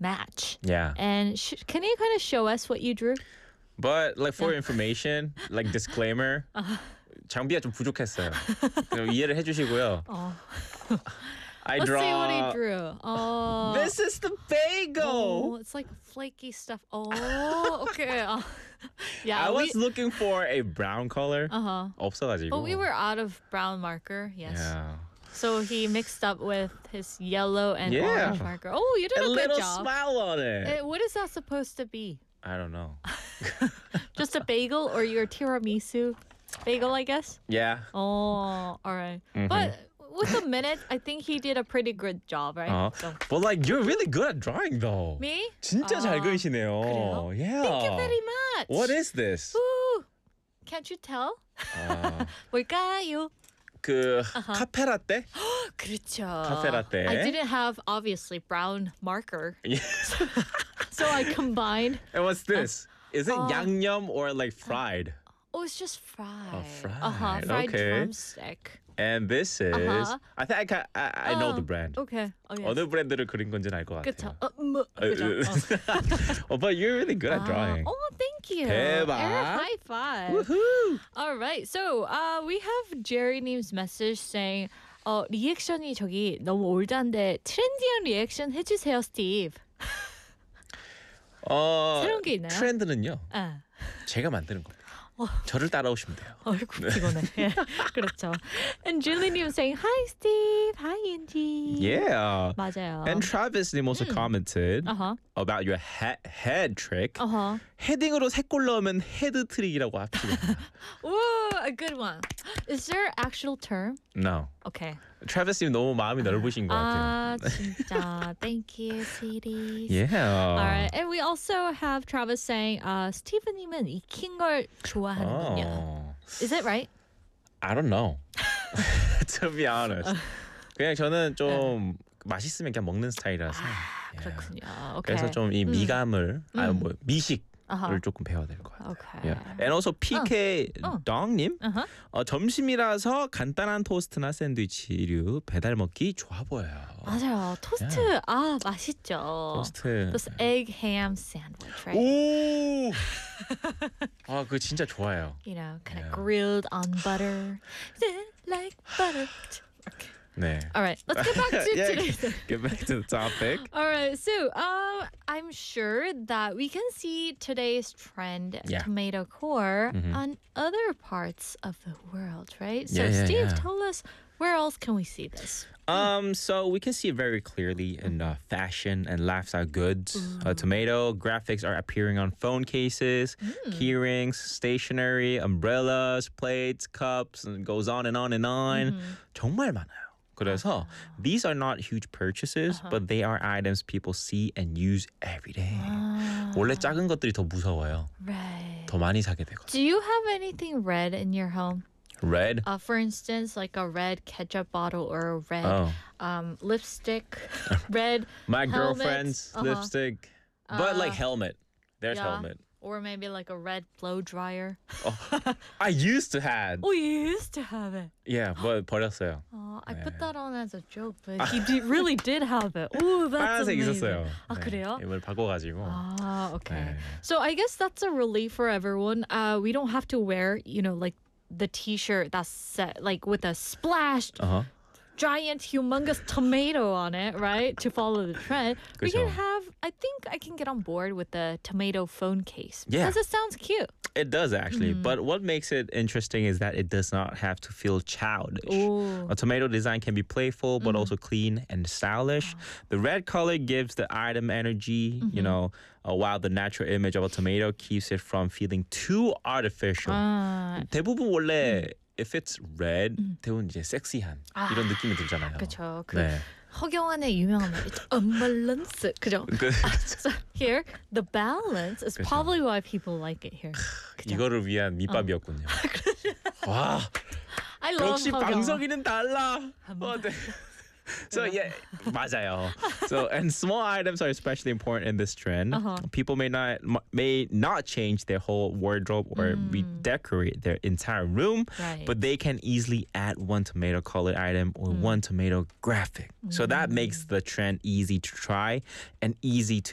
match. Yeah. And can you kind of show us what you drew? But like for information, like disclaimer, 장비가 좀 부족했어요. 그럼 이해를 해주시고요. I Let's draw. see what he drew. Oh, This is the bagel. oh, it's like flaky stuff. Oh, okay. Yeah, I was looking for a brown color. Uh-huh. 없어가지고. But we were out of brown marker. Yes. Yeah. So he mixed up with his yellow and Yeah. orange marker. Oh, you did A a good little job. smile on it. What is that supposed to be? I don't know. Just a bagel or your tiramisu bagel, I guess? Yeah. Oh, all right. But with a minute, I think he did a pretty good job, right? So, But like you're really good at drawing though. me? 진짜 잘 그리시네요. 그래요? Yeah. Thank you very much. What is this? Ooh, can't you tell? 뭘까요? 그 카페라떼? 그렇죠. 카페라떼. I didn't have, obviously, brown marker. Yeah. So I combined. And what's this? Is it 양념 or like fried? Oh, it's just fried. fried. Fried Okay. drumstick. And this is Uh-huh. I think I know the brand. Okay. Oh, yes. 어느 브랜드를 그린 건지는 알 것 그쵸. 같아요. 그쵸. Oh, but you're really good at drawing. Oh, thank you. 대박. Air high five. Woohoo! All right. So we have Jerry님's message saying, 리액션이 저기 너무 올드한데 트렌디한 리액션 해주세요, 스티브. 새로운 게 있나요? 트렌드는요. 아. 제가 만드는 겁니다. 저를 따라오시면 돼요. 어이구 피곤해. 예, 그렇죠. And Julie님 saying, Hi, Steve. Hi, Angie. Yeah. 맞아요. And Travis 님 also commented Uh-huh. about your head trick. Uh-huh. 헤딩으로 세 골 넣으면 헤드 트릭이라고 합치고. Ooh, a good one. Is there an actual term? No. Okay. Travis 님 너무 마음이 넓으신 것 같아요. 진짜. Thank you, sweeties. Yeah. All right. And we also have Travis saying, 스티브님은 익힌 걸 좋아하는군요. Oh. Is it right? I don't know. To be honest. 그냥 저는 좀 맛있으면 그냥 먹는 스타일이라서. 그렇군요. Okay. 그래서 좀 이 미감을 뭐 미식을 Uh-huh. 조금 배워야 될 것 같아요. Okay. Yeah. And also PK 덩님 점심이라서 간단한 토스트나 샌드위치류 배달 먹기 좋아 보여요. 맞아요. 토스트 맛있죠. 토스트. This egg ham sandwich, right? 오. 그거 진짜 좋아요. You know, kind of Yeah. grilled on butter. Like butter. Okay. 네. All right, let's get back to Yeah, today's. get back to the topic. All right, so I'm sure that we can see today's trend, Yeah. tomato core, on other parts of the world, right? So Yeah, yeah, Steve, yeah. tell us, where else can we see this? So we can see it very clearly in fashion and lifestyle goods. Tomato graphics are appearing on phone cases, key rings, stationery, umbrellas, plates, cups, and it goes on and on and on. 정말 많아요. 그래서 these are not huge purchases, but they are items people see and use every day. 원래 작은 것들이 더 무서워요. Right. 더 많이 사게 되거든요. Do you have anything red in your home? Red? For instance, like a red ketchup bottle or a red lipstick, red My helmet. girlfriend's lipstick. But like helmet. There's yeah. helmet. Or maybe like a red blow dryer. I used to have. Oh, you used to have it. Yeah, but 버렸어요. I put that on as a joke, but he really did have it. Oh, that's 파란색 amazing. 있었어요. 그래요? 이걸 바꿔가지고. Okay. 네. So I guess that's a relief for everyone. We don't have to wear, like the T-shirt that's set, like with a splashed giant, humongous tomato on it, right? To follow the trend. We 그쵸. can have, I think I can get on board with the tomato phone case. Yeah. Because it sounds cute. It does actually, but what makes it interesting is that it does not have to feel childish. Ooh. A tomato design can be playful, but also clean and stylish. The red color gives the item energy, while the natural image of a tomato keeps it from feeling too artificial. 대부분 원래 if it's red, 대부분 이제 섹시한 이런 느낌이 들잖아요. 그렇죠. 네. 허경환의 유명한 말 It's unbalance. 그죠? So here, the balance is 그죠. probably why people like it here. 그죠? 이거를 위한 밑밥이었군요. 와, I love 역시 허경환. 방석이는 달라. 네. So yeah, 맞아요. So and small items are especially important in this trend. People may not change their whole wardrobe or redecorate their entire room, Right. but they can easily add one tomato colored item or one tomato graphic. So that makes the trend easy to try and easy to